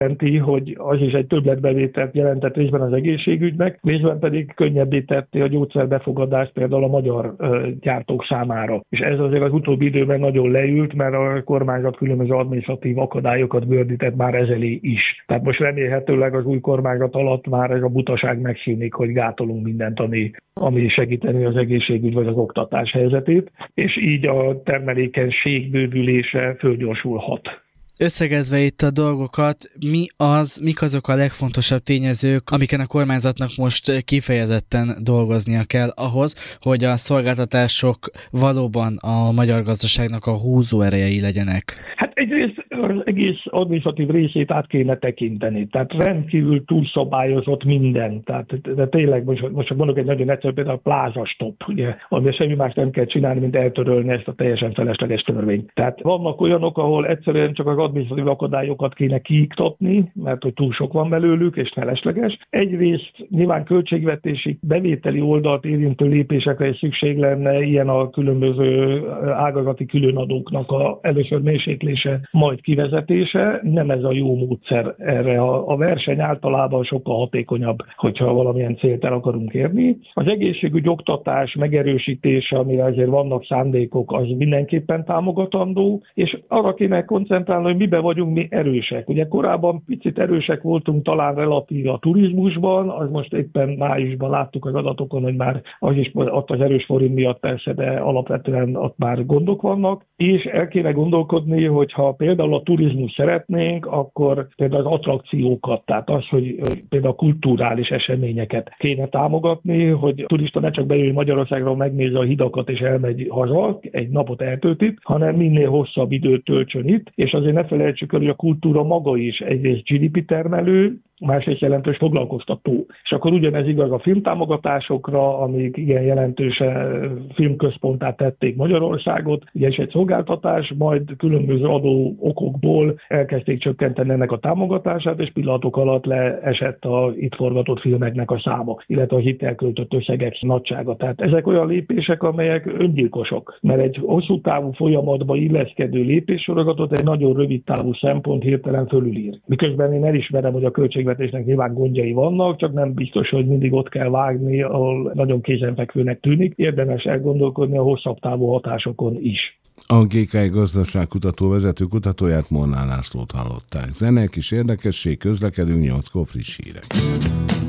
jelenti, hogy az is egy többletbevételt jelentett részben az egészségügynek, részben pedig könnyebbé tette a gyógyszerbefogadást például a magyar gyártók számára. És ez azért az utóbbi időben nagyon leült, mert a kormányzat különböző adminisztratív akadályokat gördített már ezelé is. Tehát most remélhetőleg az új kormányzat alatt már ez a butaság megszűnik, hogy gátolunk mindent, ami segíteni az egészségügy vagy az oktatás helyzetét, és így a termelékenység bővülése fölgyorsulhat. Összegezve itt a dolgokat, mik azok a legfontosabb tényezők, amiken a kormányzatnak most kifejezetten dolgoznia kell ahhoz, hogy a szolgáltatások valóban a magyar gazdaságnak a húzóerejei legyenek? Hát egyrészt az egész adminisztratív részét át kéne tekinteni. Tehát rendkívül túlszabályozott minden. Tehát de tényleg most csak mondok egy nagyon egyszerű, például a plázastop, ugye, ami semmi más nem kell csinálni, mint eltörölni ezt a teljesen felesleges törvényt. Tehát vannak olyanok, ahol egyszerűen csak az adminisztratív akadályokat kéne kiiktatni, mert hogy túl sok van belőlük, és felesleges. Egyrészt nyilván költségvetési bevételi oldalt érintő lépésekre is szükség lenne, ilyen a különböző ágazati különadóknak először mérséklése, majd kivezetése. Nem ez a jó módszer erre. A verseny általában sokkal hatékonyabb, hogyha valamilyen célt el akarunk érni. Az egészségügy oktatás megerősítése, amire azért vannak szándékok, az mindenképpen támogatandó, és arra kéne koncentrálni, hogy miben vagyunk mi erősek. Ugye korábban picit erősek voltunk talán relatív a turizmusban, az most éppen májusban láttuk az adatokon, hogy már az is ott az erős forint miatt persze, de alapvetően ott már gondok vannak, és el kéne gondolkodni, hogyha például a turizmus szeretnénk, akkor például az attrakciókat, tehát az, hogy például a kulturális eseményeket kéne támogatni, hogy a turista ne csak bejön Magyarországra, megnézze a hidakat és elmegy haza, egy napot eltöltít, hanem minél hosszabb időt töltsön itt, és azért ne felejtsük el, hogy a kultúra maga is egyrészt GDP termelő, másrészt jelentős foglalkoztató. És akkor ugyanez igaz a filmtámogatásokra, amik igen jelentősen filmközponttá tették Magyarországot, ugye is egy szolgáltatás, majd különböző adó okokból elkezdték csökkenteni ennek a támogatását, és pillanatok alatt leesett a itt forgatott filmeknek a száma, illetve a hitelköltött összegek nagysága. Tehát ezek olyan lépések, amelyek öngyilkosok, mert egy hosszú távú folyamatba illeszkedő lépéssorozatot egy nagyon rövid távú szempont hirtelen fölülír. Miközben én elismerem, hogy a költségvetésnek nyilván gondjai vannak, csak nem biztos, hogy mindig ott kell vágni, ahol nagyon kézenfekvőnek tűnik. Érdemes elgondolkodni a hosszabb távú hatásokon is. A GKI gazdaságkutató vezető kutatóját, Molnár Lászlót hallották. Zene, kis érdekesség, közlekedünk, 8-kor friss hírek.